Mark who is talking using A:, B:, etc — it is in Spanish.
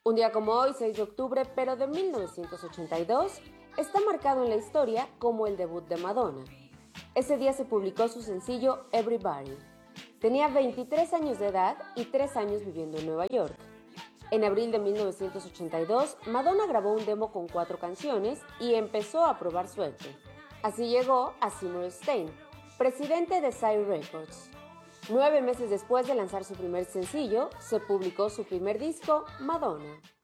A: Un día como hoy, 6 de octubre, pero de 1982, está marcado en la historia como el debut de Madonna. Ese día se publicó su sencillo Everybody. Tenía 23 años de edad y 3 años viviendo en Nueva York. En abril de 1982, Madonna grabó un demo con 4 canciones y empezó a probar suerte. Así llegó a Seymour Stein, presidente de Sire Records. 9 meses después de lanzar su primer sencillo, se publicó su primer disco, Madonna.